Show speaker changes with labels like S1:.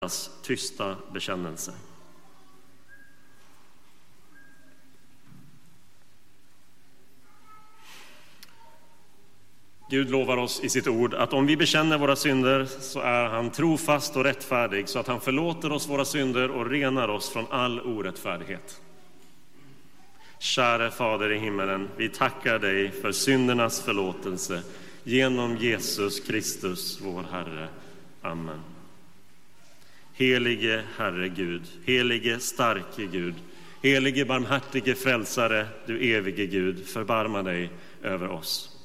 S1: tysta bekännelse. Gud lovar oss i sitt ord att om vi bekänner våra synder så är han trofast och rättfärdig så att han förlåter oss våra synder och renar oss från all orättfärdighet. Käre Fader i himmelen, vi tackar dig för syndernas förlåtelse genom Jesus Kristus, vår Herre. Amen. Helige Herre Gud, helige starke Gud, helige barmhärtige frälsare, du evige Gud, förbarma dig över oss.